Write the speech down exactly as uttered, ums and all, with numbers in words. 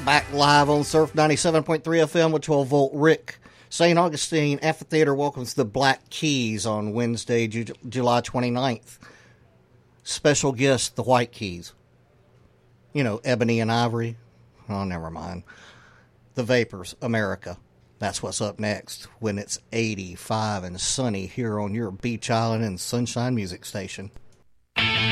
Back live on Surf ninety-seven point three F M with twelve volt Rick. Saint Augustine Amphitheater welcomes the Black Keys on Wednesday, Ju- July twenty-ninth. Special guest, the White Keys. You know, Ebony and Ivory. Oh, never mind. The Vapors, America. That's what's up next when it's eighty-five and sunny here on your Beach Island and Sunshine Music Station.